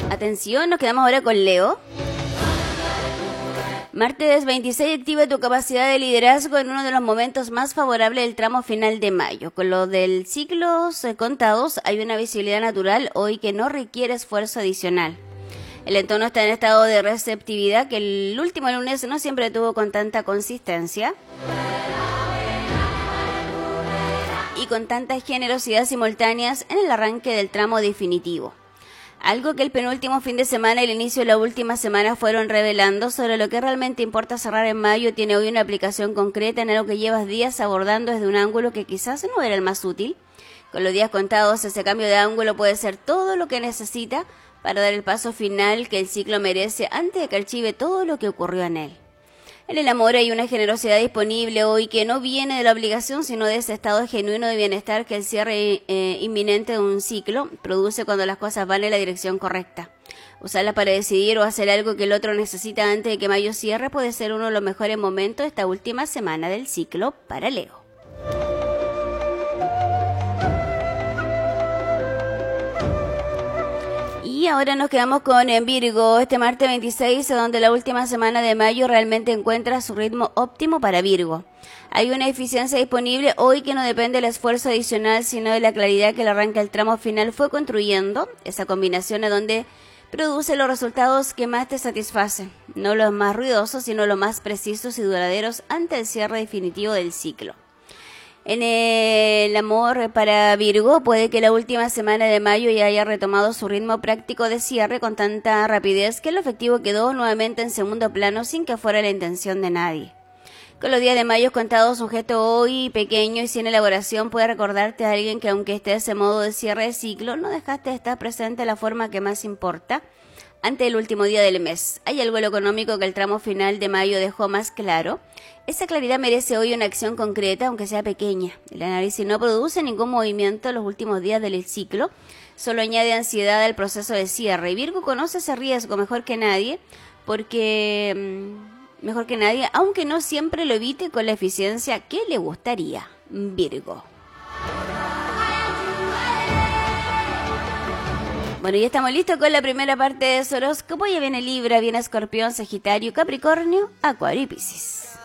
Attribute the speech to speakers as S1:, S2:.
S1: Atención, nos quedamos ahora con Leo. Martes 26, activa tu capacidad de liderazgo en uno de los momentos más favorables del tramo final de mayo. Con lo del ciclos contados, hay una visibilidad natural hoy que no requiere esfuerzo adicional. El entorno está en estado de receptividad que el último lunes no siempre tuvo con tanta consistencia y con tanta generosidad simultáneas en el arranque del tramo definitivo. Algo que el penúltimo fin de semana y el inicio de la última semana fueron revelando sobre lo que realmente importa cerrar en mayo tiene hoy una aplicación concreta en algo que llevas días abordando desde un ángulo que quizás no era el más útil. Con los días contados, ese cambio de ángulo puede ser todo lo que necesita para dar el paso final que el ciclo merece antes de que archive todo lo que ocurrió en él. En el amor hay una generosidad disponible hoy que no viene de la obligación, sino de ese estado genuino de bienestar que el cierre inminente de un ciclo produce cuando las cosas van en la dirección correcta. Usarlas para decidir o hacer algo que el otro necesita antes de que mayo cierre puede ser uno de los mejores momentos de esta última semana del ciclo para Leo. Y ahora nos quedamos con Virgo, este martes 26, donde la última semana de mayo realmente encuentra su ritmo óptimo para Virgo. Hay una eficiencia disponible hoy que no depende del esfuerzo adicional, sino de la claridad que el arranque del tramo final fue construyendo, esa combinación a donde produce los resultados que más te satisfacen, no los más ruidosos, sino los más precisos y duraderos ante el cierre definitivo del ciclo. En el amor para Virgo, puede que la última semana de mayo ya haya retomado su ritmo práctico de cierre con tanta rapidez que lo efectivo quedó nuevamente en segundo plano sin que fuera la intención de nadie. Con los días de mayo contados, un gesto hoy pequeño y sin elaboración puede recordarte a alguien que aunque esté ese modo de cierre de ciclo, no dejaste de estar presente de la forma que más importa ante el último día del mes. Hay algo en lo económico que el tramo final de mayo dejó más claro. Esa claridad merece hoy una acción concreta, aunque sea pequeña. El análisis no produce ningún movimiento en los últimos días del ciclo, solo añade ansiedad al proceso de cierre. Y Virgo conoce ese riesgo mejor que nadie, aunque no siempre lo evite con la eficiencia que le gustaría. Virgo. Bueno, ya estamos listos con la primera parte de su horóscopo. Ya viene Libra, viene Escorpión, Sagitario, Capricornio, Acuario y Piscis.